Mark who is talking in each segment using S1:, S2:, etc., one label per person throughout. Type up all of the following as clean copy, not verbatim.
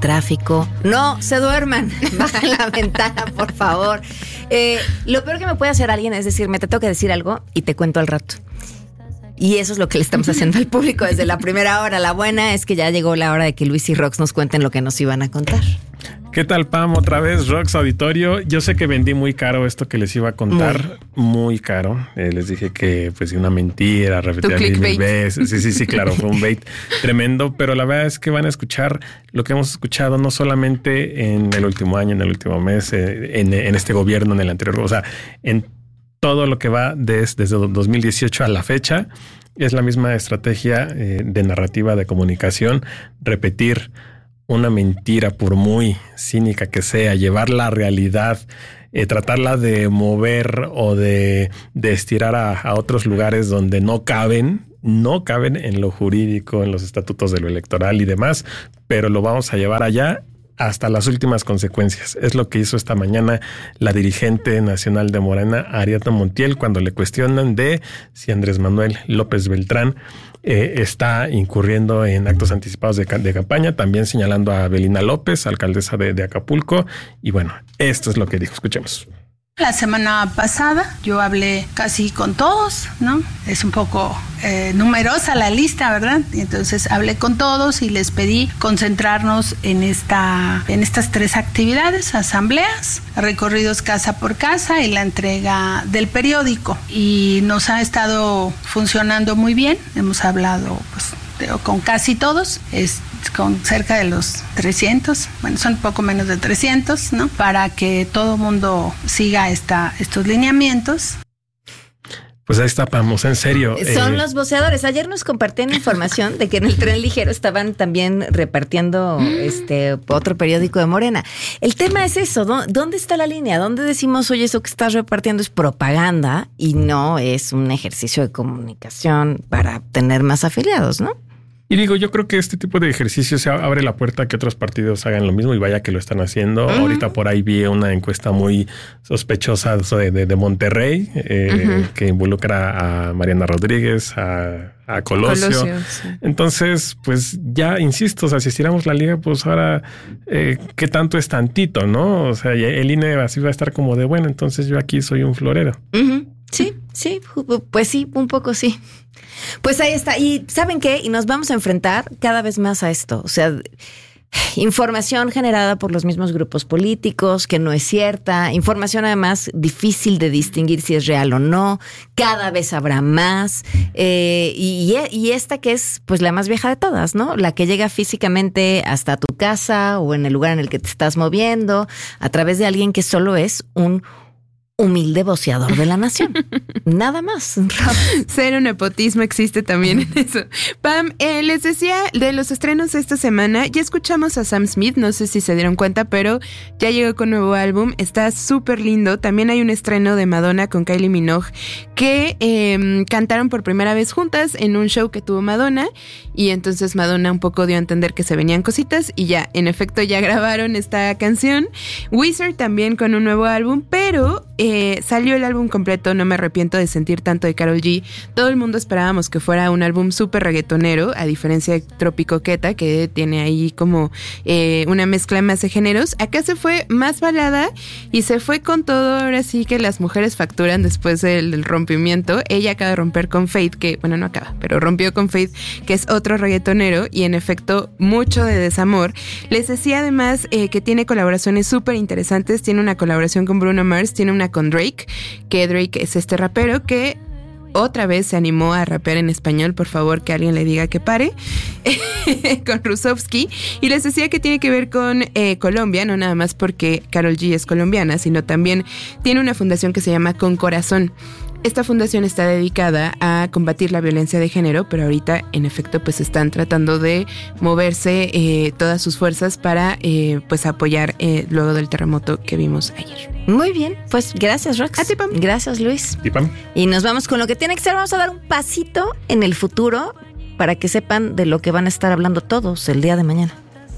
S1: tráfico. No se duerman, bajan la ventana, por favor. Lo peor que me puede hacer alguien es decirme, te tengo que decir algo y te cuento al rato. Y eso es lo que le estamos haciendo al público desde la primera hora. La buena es que ya llegó la hora de que Luis y Rox nos cuenten lo que nos iban a contar.
S2: ¿Qué tal, Pam? Otra vez, Rox Auditorio. Yo sé que vendí muy caro esto que les iba a contar. Muy caro. Les dije que pues una mentira, repetía mil veces. Sí, claro, fue un bait tremendo. Pero la verdad es que van a escuchar lo que hemos escuchado no solamente en el último año, en el último mes, en este gobierno, en el anterior. O sea, en todo lo que va desde 2018 a la fecha. Es la misma estrategia de narrativa, de comunicación. Repetir una mentira, por muy cínica que sea, llevar la realidad, tratarla de mover o de estirar a otros lugares donde no caben en lo jurídico, en los estatutos de lo electoral y demás, pero lo vamos a llevar allá hasta las últimas consecuencias. Es lo que hizo esta mañana la dirigente nacional de Morena, Ariadna Montiel, cuando le cuestionan de si Andrés Manuel López Beltrán está incurriendo en actos anticipados de campaña, también señalando a Belina López, alcaldesa de Acapulco. Y bueno, esto es lo que dijo. Escuchemos.
S3: La semana pasada yo hablé casi con todos, ¿no? Es un poco numerosa la lista, ¿verdad? Y entonces hablé con todos y les pedí concentrarnos en estas 3 actividades: asambleas, recorridos casa por casa y la entrega del periódico. Y nos ha estado funcionando muy bien. Hemos hablado con casi todos, con cerca de los 300, son poco menos de 300, ¿no? Para que todo mundo siga estos lineamientos.
S2: Pues ahí está, vamos, en serio.
S1: Son los voceadores. Ayer nos compartían información de que en el tren ligero estaban también repartiendo otro periódico de Morena. El tema es eso, ¿dónde está la línea? ¿Dónde decimos, oye, eso que estás repartiendo es propaganda y no es un ejercicio de comunicación para tener más afiliados, ¿no?
S2: Y digo, yo creo que este tipo de ejercicios abre la puerta a que otros partidos hagan lo mismo y vaya que lo están haciendo. Uh-huh. Ahorita por ahí vi una encuesta muy sospechosa de Monterrey que involucra a Mariana Rodríguez, a Colosio. Sí. Entonces, pues ya insisto, o sea, si estiramos la liga, pues ahora ¿qué tanto es tantito, no? O sea, el INE así va a estar como de, bueno, entonces yo aquí soy un florero.
S1: Uh-huh. Sí, pues sí, un poco sí. Pues ahí está. Y ¿saben qué? Y nos vamos a enfrentar cada vez más a esto. O sea, información generada por los mismos grupos políticos que no es cierta, información además difícil de distinguir si es real o no, cada vez habrá más, y esta que es pues la más vieja de todas, ¿no? La que llega físicamente hasta tu casa o en el lugar en el que te estás moviendo a través de alguien que solo es un humilde voceador de la nación. Nada más.
S4: Cero nepotismo existe también en eso. Pam, les decía de los estrenos de esta semana, ya escuchamos a Sam Smith, no sé si se dieron cuenta, pero ya llegó con nuevo álbum, está súper lindo. También hay un estreno de Madonna con Kylie Minogue que cantaron por primera vez juntas en un show que tuvo Madonna, y entonces Madonna un poco dio a entender que se venían cositas y ya, en efecto, ya grabaron esta canción. Weezer también con un nuevo álbum, pero salió el álbum completo, no me arrepiento de sentir tanto de Karol G. Todo el mundo esperábamos que fuera un álbum súper reggaetonero, a diferencia de Tropicoqueta, que tiene ahí como una mezcla más de géneros. Acá se fue más balada y se fue con todo. Ahora sí que las mujeres facturan después del rompimiento. Ella acaba de romper con Fate, que bueno, no acaba, pero rompió con Fate, que es otro reggaetonero, y en efecto mucho de desamor. Les decía además que tiene colaboraciones súper interesantes. Tiene una colaboración con Bruno Mars, tiene una con Drake, que Drake es este rapero que otra vez se animó a rapear en español. Por favor, que alguien le diga que pare. Con Rusovsky. Y les decía que tiene que ver con Colombia, no nada más porque Karol G es colombiana, sino también tiene una fundación que se llama Con Corazón. Esta fundación está dedicada a combatir la violencia de género, pero ahorita, en efecto, pues están tratando de moverse todas sus fuerzas para pues apoyar luego del terremoto que vimos ayer.
S1: Muy bien, pues gracias, Rox.
S4: A ti, Pam.
S1: Gracias, Luis.
S2: Y Pam.
S1: Y nos vamos con lo que tiene que ser. Vamos a dar un pasito en el futuro para que sepan de lo que van a estar hablando todos el día de mañana.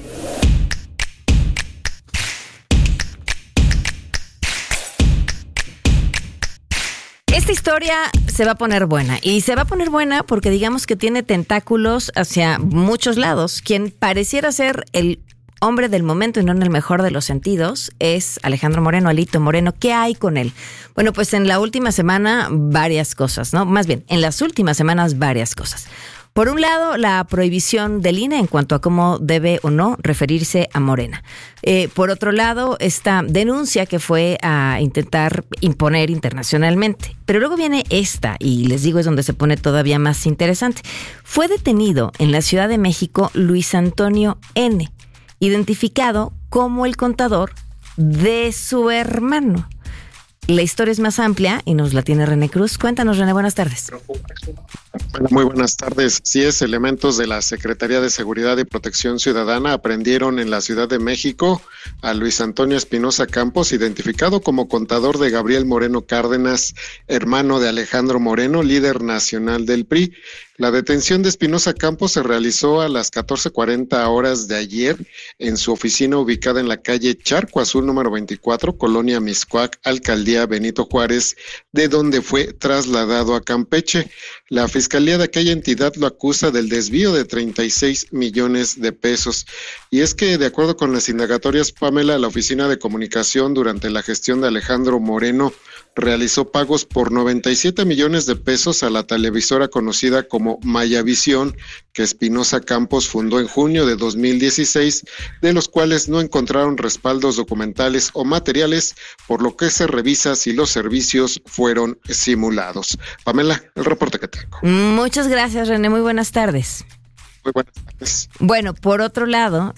S1: Esta historia se va a poner buena, y se va a poner buena porque digamos que tiene tentáculos hacia muchos lados. Quien pareciera ser el hombre del momento y no en el mejor de los sentidos, es Alejandro Moreno, Alito Moreno. ¿Qué hay con él? Bueno, pues en la última semana varias cosas, ¿no? Más bien, en las últimas semanas varias cosas. Por un lado, la prohibición del INE en cuanto a cómo debe o no referirse a Morena. Por otro lado, esta denuncia que fue a intentar imponer internacionalmente. Pero luego viene esta, y les digo, es donde se pone todavía más interesante. Fue detenido en la Ciudad de México Luis Antonio N., identificado como el contador de su hermano. La historia es más amplia y nos la tiene René Cruz. Cuéntanos, René, buenas tardes.
S5: Muy buenas tardes. Sí, elementos de la Secretaría de Seguridad y Protección Ciudadana aprendieron en la Ciudad de México a Luis Antonio Espinosa Campos, identificado como contador de Gabriel Moreno Cárdenas, hermano de Alejandro Moreno, líder nacional del PRI. La detención de Espinosa Campos se realizó a las 14:40 horas de ayer en su oficina ubicada en la calle Charco Azul número 24, Colonia Mixcoac, Alcaldía Benito Juárez, de donde fue trasladado a Campeche. La Fiscalía de aquella entidad lo acusa del desvío de 36 millones de pesos. Y es que, de acuerdo con las indagatorias, Pamela, la Oficina de Comunicación durante la gestión de Alejandro Moreno realizó pagos por 97 millones de pesos a la televisora conocida como Mayavisión, que Espinosa Campos fundó en junio de 2016, de los cuales no encontraron respaldos documentales o materiales, por lo que se revisa si los servicios fueron simulados. Pamela, el reporte que tengo.
S1: Muchas gracias, René. Muy buenas tardes.
S5: Muy buenas tardes.
S1: Bueno, por otro lado,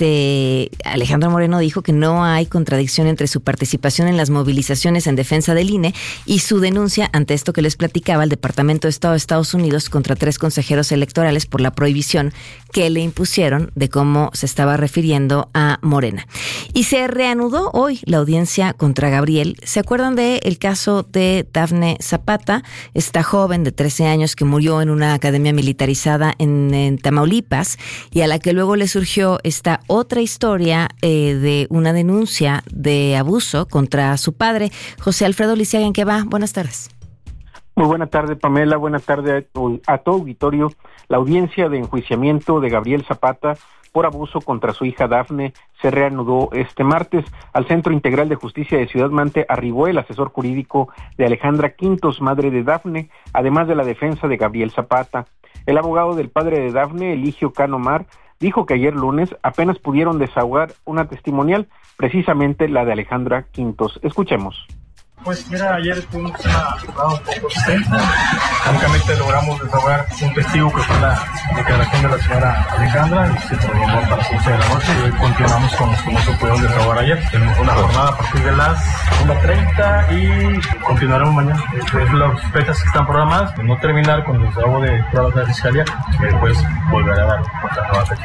S1: Alejandro Moreno dijo que no hay contradicción entre su participación en las movilizaciones en defensa del INE y su denuncia ante esto que les platicaba el Departamento de Estado de Estados Unidos contra 3 consejeros electorales por la prohibición que le impusieron de cómo se estaba refiriendo a Morena. Y se reanudó hoy la audiencia contra Gabriel. ¿Se acuerdan del caso de Dafne Zapata, esta joven de 13 años que murió en una academia militarizada en Tamaulipas, y a la que luego le surgió esta otra historia de una denuncia de abuso contra su padre? José Alfredo Lisiaga, ¿en qué va? Buenas tardes.
S6: Muy buena tarde, Pamela. Buenas tardes a todo auditorio. La audiencia de enjuiciamiento de Gabriel Zapata por abuso contra su hija Dafne se reanudó este martes. Al Centro Integral de Justicia de Ciudad Mante arribó el asesor jurídico de Alejandra Quintos, madre de Dafne, además de la defensa de Gabriel Zapata. El abogado del padre de Dafne, Eligio Cano Mar, dijo que ayer lunes apenas pudieron desahogar una testimonial, precisamente la de Alejandra Quintos. Escuchemos.
S7: Pues mira, ayer tuvimos una jornada un poco extensa. Únicamente logramos desahogar un testigo que fue la declaración de la señora Alejandra, y se prolongó para las 11 de la noche, y hoy continuamos con los que no se pudieron desahogar ayer. Tenemos una jornada a partir de las 1:30 y continuaremos mañana. Es las fechas que están programadas, de no terminar con el desahogo de pruebas de la fiscalía, que después volverá a dar otra nueva fecha.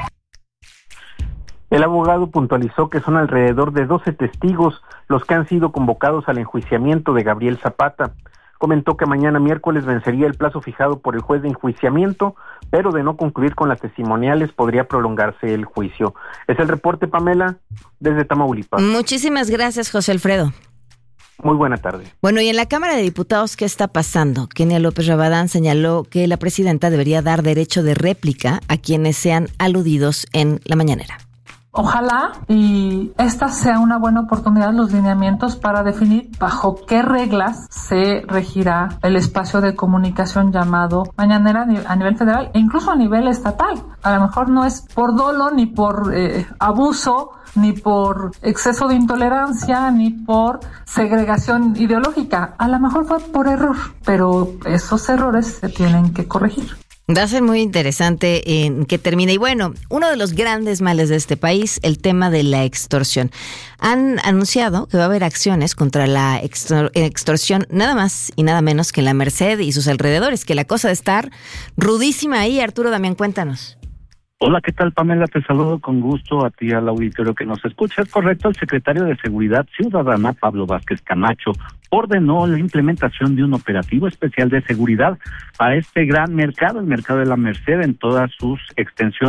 S6: El abogado puntualizó que son alrededor de 12 testigos los que han sido convocados al enjuiciamiento de Gabriel Zapata. Comentó que mañana miércoles vencería el plazo fijado por el juez de enjuiciamiento, pero de no concluir con las testimoniales podría prolongarse el juicio. Es el reporte, Pamela, desde Tamaulipas.
S1: Muchísimas gracias, José Alfredo.
S6: Muy buena tarde.
S1: Bueno, y en la Cámara de Diputados, ¿qué está pasando? Kenia López Rabadán señaló que la presidenta debería dar derecho de réplica a quienes sean aludidos en la mañanera.
S8: Ojalá y esta sea una buena oportunidad, los lineamientos para definir bajo qué reglas se regirá el espacio de comunicación llamado mañanera a nivel federal e incluso a nivel estatal. A lo mejor no es por dolo ni por abuso, ni por exceso de intolerancia, ni por segregación ideológica. A lo mejor fue por error, pero esos errores se tienen que corregir.
S1: Va a ser muy interesante en que termine. Y bueno, uno de los grandes males de este país, el tema de la extorsión. Han anunciado que va a haber acciones contra la extorsión, nada más y nada menos que en la Merced y sus alrededores, que la cosa de estar rudísima ahí. Arturo Damián, cuéntanos.
S9: Hola, ¿qué tal, Pamela? Te saludo con gusto a ti, al auditorio que nos escucha. Es correcto, el secretario de Seguridad Ciudadana, Pablo Vázquez Camacho, ordenó la implementación de un operativo especial de seguridad a este gran mercado, el mercado de la Merced, en todas sus extensiones,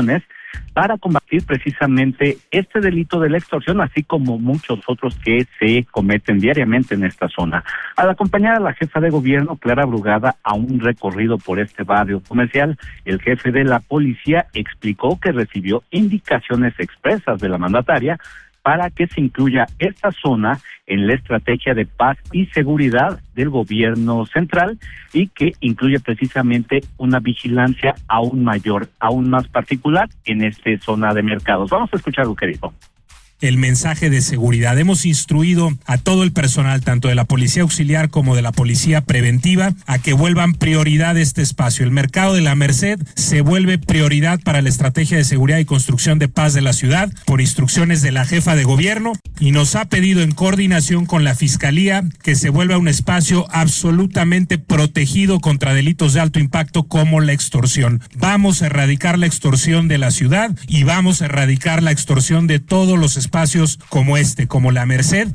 S9: para combatir precisamente este delito de la extorsión, así como muchos otros que se cometen diariamente en esta zona. Al acompañar a la jefa de gobierno, Clara Brugada, a un recorrido por este barrio comercial, el jefe de la policía explicó que recibió indicaciones expresas de la mandataria para que se incluya esta zona en la estrategia de paz y seguridad del gobierno central y que incluye precisamente una vigilancia aún mayor, aún más particular en esta zona de mercados. Vamos a escuchar lo que dijo.
S10: El mensaje de seguridad. Hemos instruido a todo el personal, tanto de la policía auxiliar como de la policía preventiva, a que vuelvan prioridad este espacio. El mercado de la Merced se vuelve prioridad para la estrategia de seguridad y construcción de paz de la ciudad, por instrucciones de la jefa de gobierno, y nos ha pedido en coordinación con la Fiscalía que se vuelva un espacio absolutamente protegido contra delitos de alto impacto como la extorsión. Vamos a erradicar la extorsión de la ciudad y vamos a erradicar la extorsión de todos los espacios como la Merced.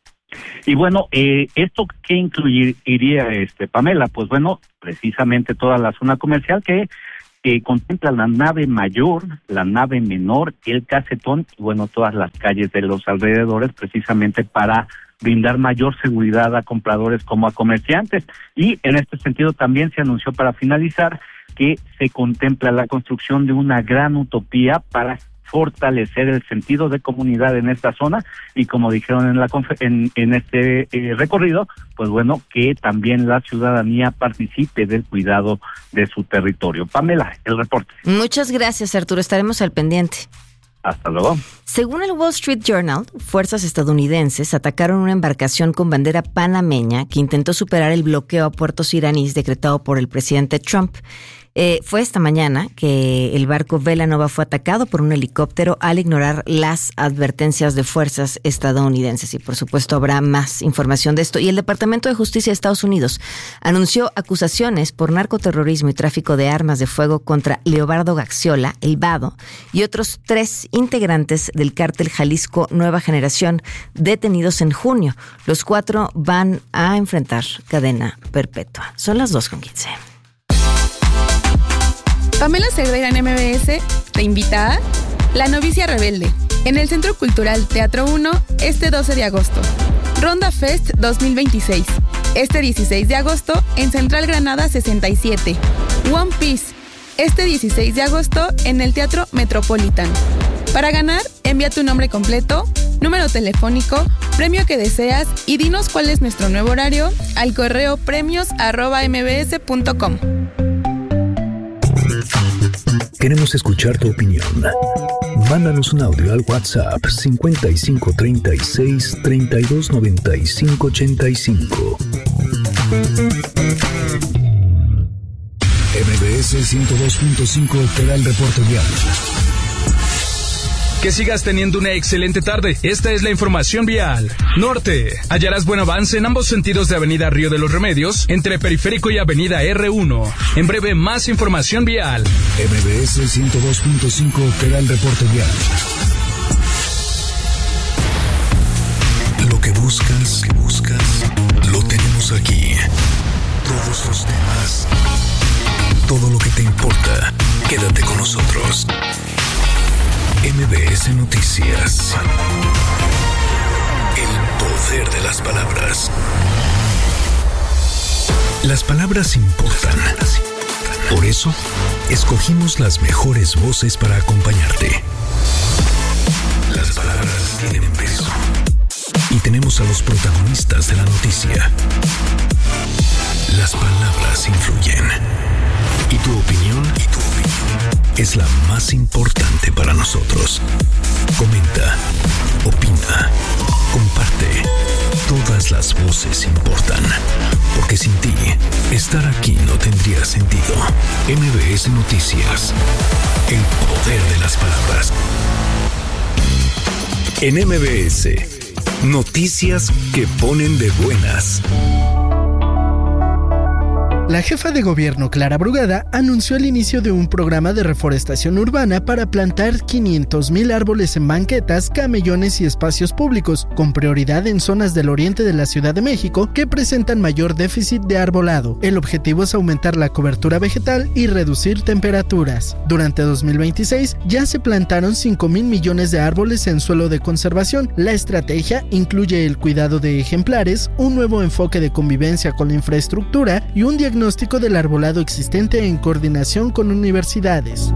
S9: Y bueno, ¿esto qué incluiría, Pamela? Pues bueno, precisamente toda la zona comercial que contempla la nave mayor, la nave menor, el Casetón y bueno, todas las calles de los alrededores, precisamente para brindar mayor seguridad a compradores como a comerciantes. Y en este sentido también se anunció, para finalizar, que se contempla la construcción de una gran utopía para fortalecer el sentido de comunidad en esta zona y, como dijeron en este recorrido, pues bueno, que también la ciudadanía participe del cuidado de su territorio. Pamela, el reporte.
S1: Muchas gracias, Arturo. Estaremos al pendiente.
S9: Hasta luego.
S1: Según el Wall Street Journal, fuerzas estadounidenses atacaron una embarcación con bandera panameña que intentó superar el bloqueo a puertos iraníes decretado por el presidente Trump. Fue esta mañana que el barco Vela Nova fue atacado por un helicóptero al ignorar las advertencias de fuerzas estadounidenses. Y por supuesto habrá más información de esto. Y el Departamento de Justicia de Estados Unidos anunció acusaciones por narcoterrorismo y tráfico de armas de fuego contra Leobardo Gaxiola, el Vado, y otros 3 integrantes del cártel Jalisco Nueva Generación, detenidos en junio. Los 4 van a enfrentar cadena perpetua. Son las 2:15.
S11: Pamela Cerdeira en MBS te invita a La Novicia Rebelde, en el Centro Cultural Teatro 1, este 12 de agosto. Ronda Fest 2026, este 16 de agosto en Central Granada 67. One Piece, este 16 de agosto en el Teatro Metropolitan. Para ganar, envía tu nombre completo, número telefónico, premio que deseas y dinos cuál es nuestro nuevo horario al correo premios@mbs.com.
S12: Queremos escuchar tu opinión. Mándanos un audio al WhatsApp 5536 3295 85. MBS 102.5 te da el reporte vial.
S13: Que sigas teniendo una excelente tarde. Esta es la información vial. Norte. Hallarás buen avance en ambos sentidos de Avenida Río de los Remedios, entre Periférico y Avenida R1. En breve, más información vial.
S12: MBS 102.5 te da el reporte vial. Lo que buscas, lo tenemos aquí. Todos los temas. Todo lo que te importa. Quédate con nosotros. MBS Noticias. El poder de las palabras. Las palabras importan. Por eso, escogimos las mejores voces para acompañarte. Las palabras tienen peso. Y tenemos a los protagonistas de la noticia. Las palabras influyen. Y tu opinión es la más importante para nosotros. Comenta, opina, comparte. Todas las voces importan. Porque sin ti, estar aquí no tendría sentido. MBS Noticias. El poder de las palabras. En MBS, noticias que ponen de buenas.
S14: La jefa de gobierno, Clara Brugada, anunció el inicio de un programa de reforestación urbana para plantar 500,000 árboles en banquetas, camellones y espacios públicos, con prioridad en zonas del oriente de la Ciudad de México que presentan mayor déficit de arbolado. El objetivo es aumentar la cobertura vegetal y reducir temperaturas. Durante 2026 ya se plantaron 5,000 millones de árboles en suelo de conservación. La estrategia incluye el cuidado de ejemplares, un nuevo enfoque de convivencia con la infraestructura y un diagnóstico del arbolado existente en coordinación con universidades.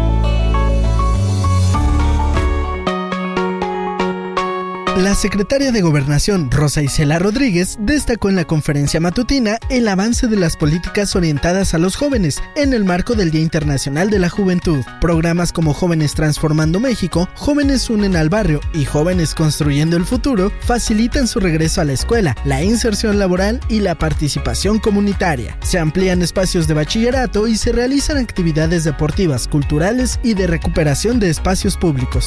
S14: La secretaria de Gobernación, Rosa Isela Rodríguez, destacó en la conferencia matutina el avance de las políticas orientadas a los jóvenes en el marco del Día Internacional de la Juventud. Programas como Jóvenes Transformando México, Jóvenes Unen al Barrio y Jóvenes Construyendo el Futuro facilitan su regreso a la escuela, la inserción laboral y la participación comunitaria. Se amplían espacios de bachillerato y se realizan actividades deportivas, culturales y de recuperación de espacios públicos.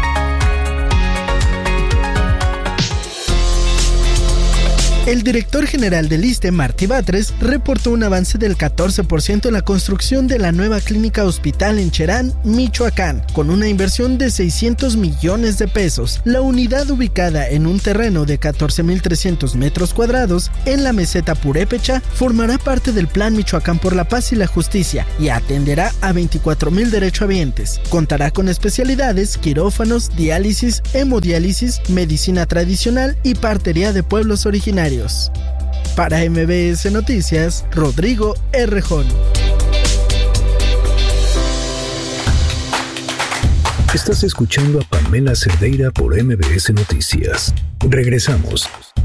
S14: El director general del ISSSTE, Martí Batres, reportó un avance del 14% en la construcción de la nueva clínica hospital en Cherán, Michoacán, con una inversión de 600 millones de pesos. La unidad, ubicada en un terreno de 14,300 metros cuadrados en la meseta Purépecha, formará parte del Plan Michoacán por la Paz y la Justicia y atenderá a 24,000 derechohabientes. Contará con especialidades, quirófanos, diálisis, hemodiálisis, medicina tradicional y partería de pueblos originarios. Para MBS Noticias, Rodrigo Errejón.
S12: Estás escuchando a Pamela Cerdeira por MBS Noticias. Regresamos.